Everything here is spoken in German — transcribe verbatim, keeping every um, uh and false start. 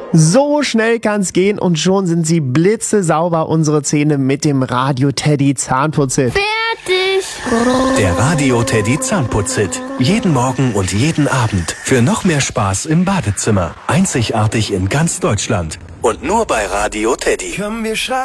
So schnell kann's gehen und schon sind sie blitzesauber, unsere Zähne mit dem Radio Teddy Zahnputzhit. Fertig! Der Radio Teddy Zahnputzhit. Jeden Morgen und jeden Abend. Für noch mehr Spaß im Badezimmer. Einzigartig in ganz Deutschland. Und nur bei Radio Teddy. Komm, wir schreien.